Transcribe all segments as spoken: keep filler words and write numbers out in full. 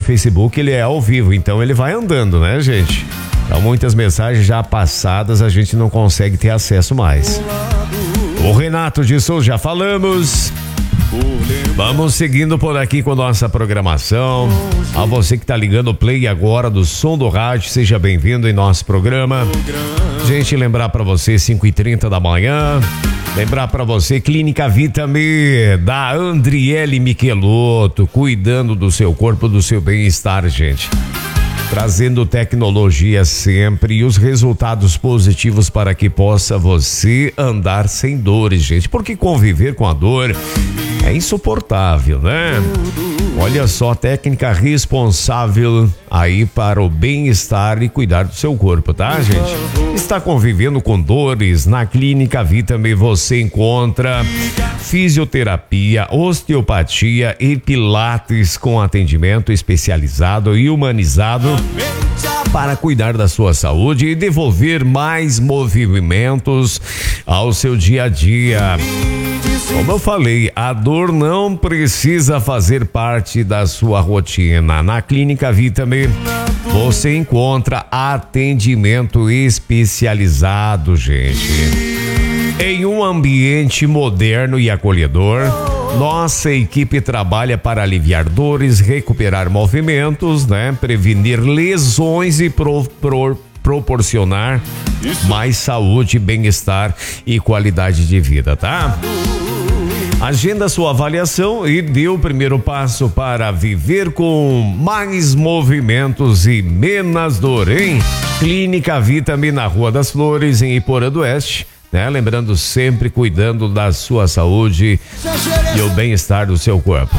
Facebook ele é ao vivo, então ele vai andando, né, gente? Então muitas mensagens já passadas a gente não consegue ter acesso mais. O Renato de Souza já falamos. Vamos seguindo por aqui com nossa programação. A você que tá ligando o play agora do som do rádio, seja bem-vindo em nosso programa. Gente, lembrar para você, cinco e trinta da manhã. Lembrar para você, Clínica Vitame, da Andriele Michelotto, cuidando do seu corpo, do seu bem-estar, gente. Trazendo tecnologia sempre e os resultados positivos para que possa você andar sem dores, gente. Porque conviver com a dor é insuportável, né? Olha só, técnica responsável aí para o bem-estar e cuidar do seu corpo, tá, gente? Está convivendo com dores? Na Clínica Vitame você encontra fisioterapia, osteopatia e pilates com atendimento especializado e humanizado para cuidar da sua saúde e devolver mais movimentos ao seu dia a dia. Como eu falei, a dor não precisa fazer parte da sua rotina. Na Clínica Vitame você encontra atendimento especializado, gente. Em um ambiente moderno e acolhedor, nossa equipe trabalha para aliviar dores, recuperar movimentos, né? Prevenir lesões e pro, pro, proporcionar mais saúde, bem-estar e qualidade de vida, tá? Agenda sua avaliação e dê o primeiro passo para viver com mais movimentos e menos dor, hein? Clínica Vitame na Rua das Flores, em Iporã do Oeste, né? Lembrando, sempre cuidando da sua saúde e o bem-estar do seu corpo.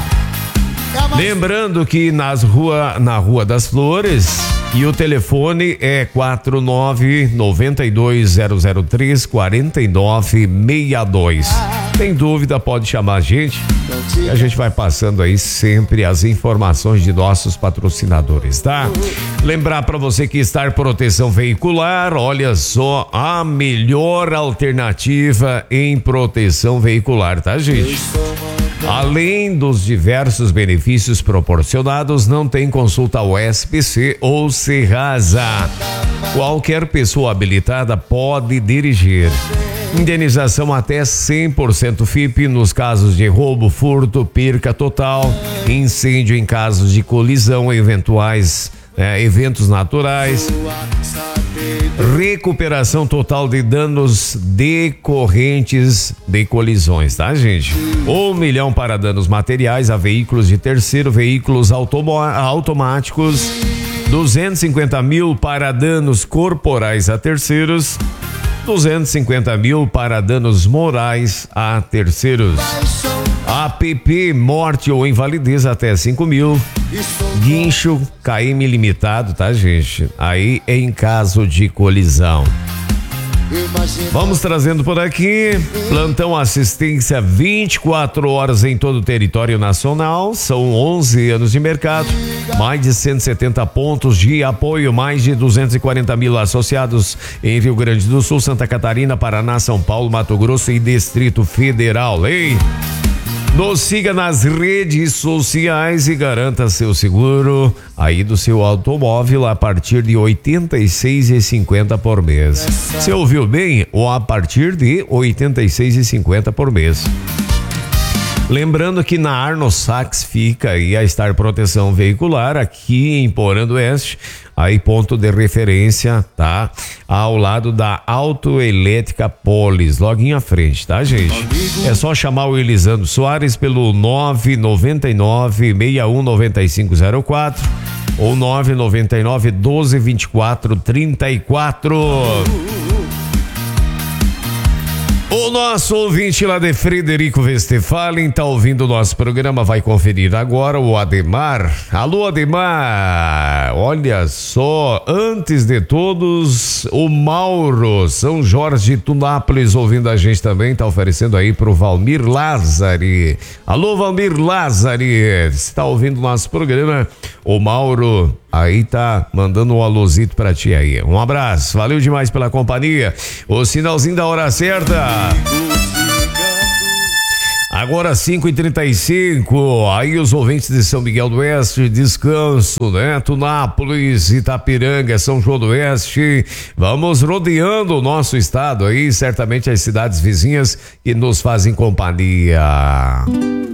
Lembrando que nas rua, na Rua das Flores, e o telefone é quatro nove nove dois zero zero três quatro nove seis dois. Tem dúvida, pode chamar a gente e a gente vai passando aí sempre as informações de nossos patrocinadores, tá? Lembrar para você que Star Proteção Veicular, olha só, a melhor alternativa em proteção veicular, tá, gente? Além dos diversos benefícios proporcionados, não tem consulta U S P C ou Serasa. Qualquer pessoa habilitada pode dirigir. Indenização até cem por cento F I P nos casos de roubo, furto, perca total, incêndio em casos de colisão, eventuais é, eventos naturais, recuperação total de danos decorrentes de colisões, tá, gente? Um milhão para danos materiais a veículos de terceiro, veículos automo- automáticos, duzentos e cinquenta mil para danos corporais a terceiros, duzentos e cinquenta mil para danos morais a terceiros. A P P, morte ou invalidez até cinco mil. Guincho K M limitado, tá, gente? Aí em caso de colisão. Vamos trazendo por aqui, plantão assistência vinte e quatro horas em todo o território nacional, são onze anos de mercado, mais de cento e setenta pontos de apoio, mais de duzentos e quarenta mil associados em Rio Grande do Sul, Santa Catarina, Paraná, São Paulo, Mato Grosso e Distrito Federal, hein? Nos siga nas redes sociais e garanta seu seguro aí do seu automóvel a partir de oitenta e seis reais e cinquenta centavos por mês. Você ouviu bem? Ou a partir de oitenta e seis reais e cinquenta centavos por mês. Lembrando que na Arno Sachs fica aí a Star Proteção Veicular, aqui em Porã do Oeste, aí ponto de referência, tá? Ao lado da Autoelétrica Polis, logo à frente, tá, gente? É só chamar o Elisandro Soares pelo nove nove nove, seis um nove cinco zero quatro ou nove nove nove, doze, vinte e quatro, trinta e quatro. O nosso ouvinte lá de Frederico Westphalen tá ouvindo o nosso programa, vai conferir agora o Ademar. Alô, Ademar, olha só, antes de todos, o Mauro, São Jorge Tunápolis, ouvindo a gente também, tá oferecendo aí pro Valmir Lázari. Alô, Valmir Lázari, está ouvindo o nosso programa, o Mauro aí tá mandando um alôzito pra ti aí. Um abraço, valeu demais pela companhia. O sinalzinho da hora certa. Agora cinco e trinta e cinco, aí os ouvintes de São Miguel do Oeste, Descanso, né? Tunápolis, Itapiranga, São João do Oeste, vamos rodeando o nosso estado aí, certamente as cidades vizinhas que nos fazem companhia.